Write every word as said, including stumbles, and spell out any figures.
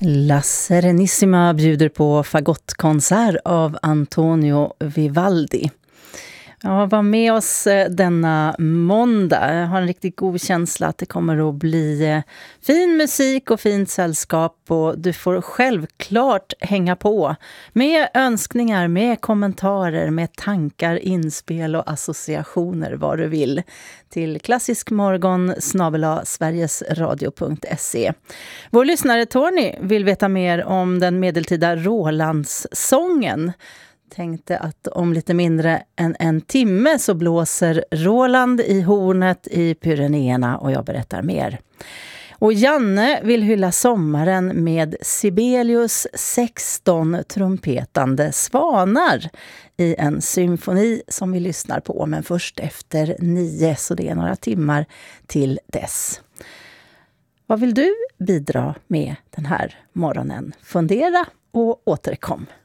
La Serenissima bjuder på fagottkonsert av Antonio Vivaldi. Ja, var med oss denna måndag. Jag har en riktigt god känsla att det kommer att bli fin musik och fint sällskap. Och du får självklart hänga på med önskningar, med kommentarer, med tankar, inspel och associationer vad du vill till klassiskmorgon snabel-a sverigesradio punkt se. Vår lyssnare Tony vill veta mer om den medeltida Rolandssången. Tänkte att om lite mindre än en timme så blåser Roland i hornet i Pyrenéerna och jag berättar mer. Och Janne vill hylla sommaren med Sibelius sexton trumpetande svanar i en symfoni som vi lyssnar på, men först efter nio, så det är några timmar till dess. Vad vill du bidra med den här morgonen? Fundera och återkom.